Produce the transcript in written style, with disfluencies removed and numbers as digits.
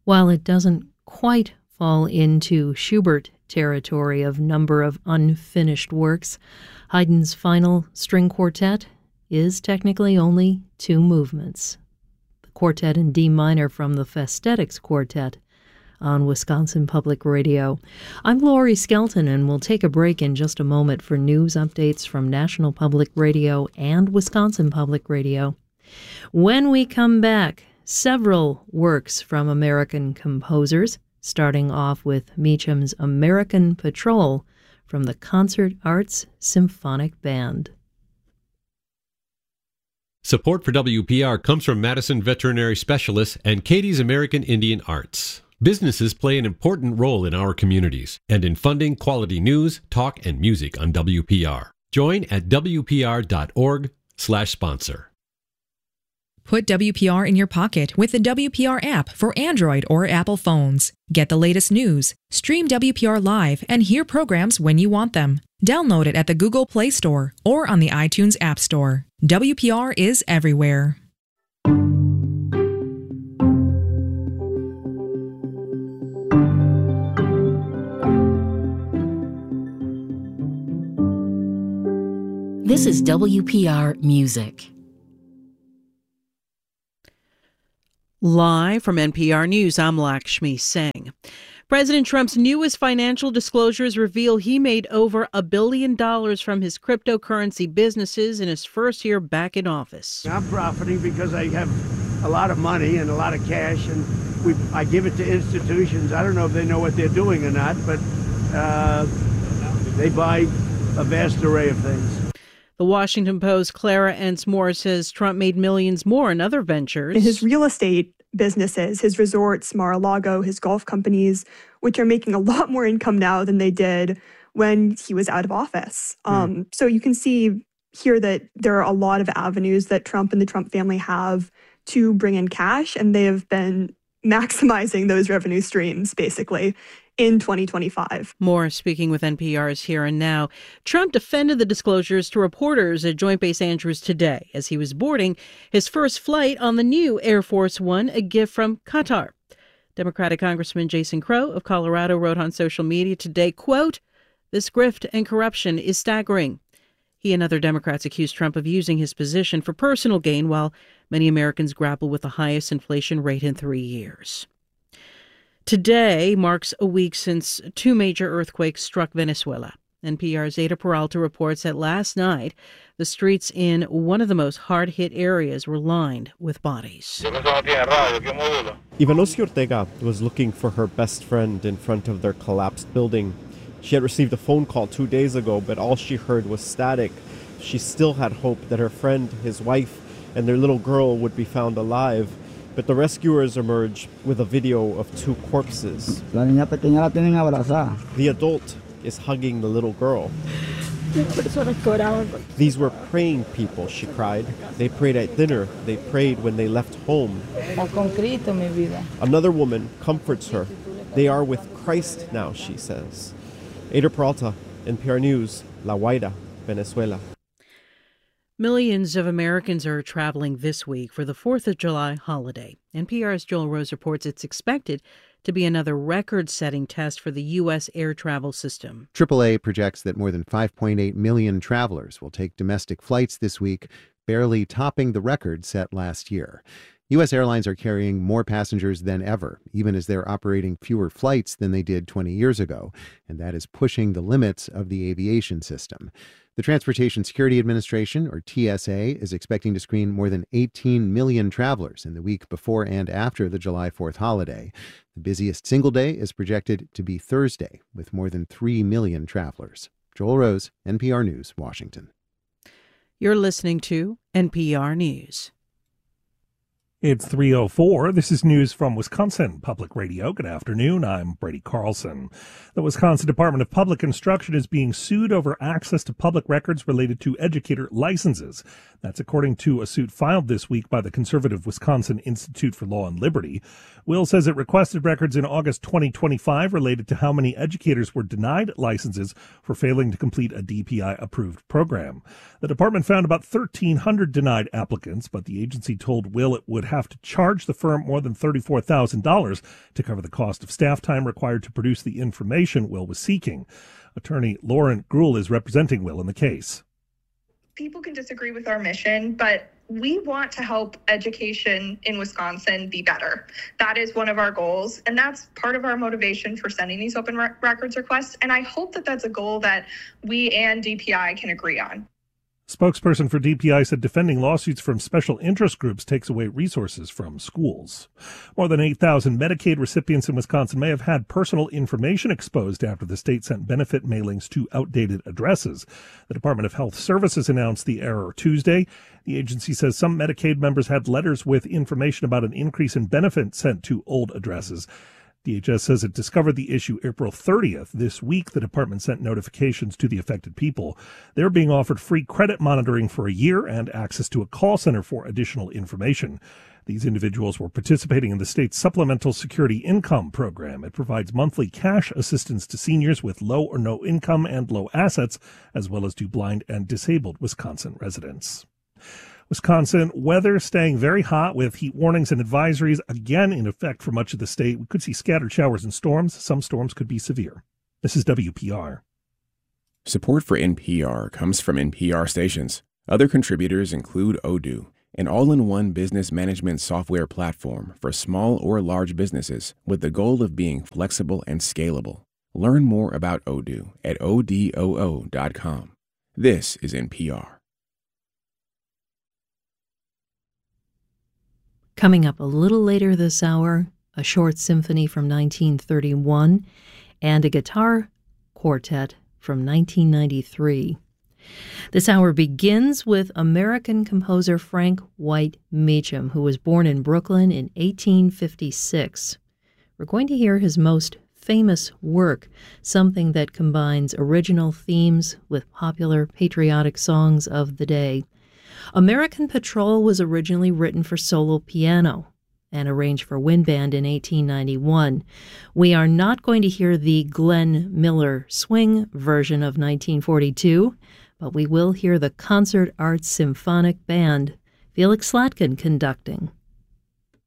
While it doesn't quite fall into Schubert territory of number of unfinished works, Haydn's final string quartet is technically only 2 movements. The quartet in D minor from the Festetics Quartet on Wisconsin Public Radio. I'm Lori Skelton, and we'll take a break in just a moment for news updates from National Public Radio and Wisconsin Public Radio. When we come back, several works from American composers, starting off with Meacham's American Patrol from the Concert Arts Symphonic Band. Support for WPR comes from Madison Veterinary Specialists and Katie's American Indian Arts. Businesses play an important role in our communities and in funding quality news, talk, and music on WPR. Join at WPR.org/sponsor. Put WPR in your pocket with the WPR app for Android or Apple phones. Get the latest news, stream WPR live, and hear programs when you want them. Download it at the Google Play Store or on the iTunes App Store. WPR is everywhere. This is WPR Music. Live from NPR News, I'm Lakshmi Singh. President Trump's newest financial disclosures reveal he made over $1 billion from his cryptocurrency businesses in his first year back in office. I'm profiting because I have a lot of money and a lot of cash, and I give it to institutions. I don't know if they know what they're doing or not, but they buy a vast array of things. The Washington Post, Clara Ensmore, says Trump made millions more in other ventures. In his real estate businesses, his resorts, Mar-a-Lago, his golf companies, which are making a lot more income now than they did when he was out of office. So you can see here that there are a lot of avenues that Trump and the Trump family have to bring in cash, and they have been maximizing those revenue streams, basically, in 2025. More speaking with NPR's Here and Now. Trump defended the disclosures to reporters at Joint Base Andrews today as he was boarding his first flight on the new Air Force One, a gift from Qatar. Democratic Congressman Jason Crow of Colorado wrote on social media today, quote, "This grift and corruption is staggering." He and other Democrats accused Trump of using his position for personal gain while many Americans grapple with the highest inflation rate in 3 years. Today marks a week since 2 major earthquakes struck Venezuela. NPR's Ada Peralta reports that last night, the streets in one of the most hard-hit areas were lined with bodies. Ivanosia Ortega was looking for her best friend in front of their collapsed building. She had received a phone call 2 days ago, but all she heard was static. She still had hope that her friend, his wife, and their little girl would be found alive. But the rescuers emerge with a video of 2 corpses. The adult is hugging the little girl. These were praying people, she cried. They prayed at dinner. They prayed when they left home. Another woman comforts her. They are with Christ now, she says. Ada Peralta, NPR News, La Guaira, Venezuela. Millions of Americans are traveling this week for the 4th of July holiday. NPR's Joel Rose reports it's expected to be another record-setting test for the U.S. air travel system. AAA projects that more than 5.8 million travelers will take domestic flights this week, barely topping the record set last year. U.S. airlines are carrying more passengers than ever, even as they're operating fewer flights than they did 20 years ago, and that is pushing the limits of the aviation system. The Transportation Security Administration, or TSA, is expecting to screen more than 18 million travelers in the week before and after the July 4th holiday. The busiest single day is projected to be Thursday, with more than 3 million travelers. Joel Rose, NPR News, Washington. You're listening to NPR News. It's 3:04. This is news from Wisconsin Public Radio. Good afternoon. I'm Brady Carlson. The Wisconsin Department of Public Instruction is being sued over access to public records related to educator licenses. That's according to a suit filed this week by the conservative Wisconsin Institute for Law and Liberty. Will says it requested records in August 2025 related to how many educators were denied licenses for failing to complete a DPI-approved program. The department found about 1,300 denied applicants, but the agency told Will it would have to charge the firm more than $34,000 to cover the cost of staff time required to produce the information Will was seeking. Attorney Lauren Gruhl is representing Will in the case. People can disagree with our mission, but we want to help education in Wisconsin be better. That is one of our goals, and that's part of our motivation for sending these open records requests, and I hope that that's a goal that we and DPI can agree on. Spokesperson for DPI said defending lawsuits from special interest groups takes away resources from schools. More than 8,000 Medicaid recipients in Wisconsin may have had personal information exposed after the state sent benefit mailings to outdated addresses. The Department of Health Services announced the error Tuesday. The agency says some Medicaid members had letters with information about an increase in benefits sent to old addresses. DHS says it discovered the issue April 30th. This week, the department sent notifications to the affected people. They're being offered free credit monitoring for a year and access to a call center for additional information. These individuals were participating in the state's Supplemental Security Income Program. It provides monthly cash assistance to seniors with low or no income and low assets, as well as to blind and disabled Wisconsin residents. Wisconsin weather staying very hot with heat warnings and advisories again in effect for much of the state. We could see scattered showers and storms. Some storms could be severe. This is WPR. Support for NPR comes from NPR stations. Other contributors include Odoo, an all-in-one business management software platform for small or large businesses with the goal of being flexible and scalable. Learn more about Odoo at odoo.com. This is NPR. Coming up a little later this hour, a short symphony from 1931 and a guitar quartet from 1993. This hour begins with American composer Frank White Meacham, who was born in Brooklyn in 1856. We're going to hear his most famous work, something that combines original themes with popular patriotic songs of the day. American Patrol was originally written for solo piano and arranged for wind band in 1891. We are not going to hear the Glenn Miller swing version of 1942, but we will hear the Concert Arts Symphonic Band, Felix Slatkin conducting.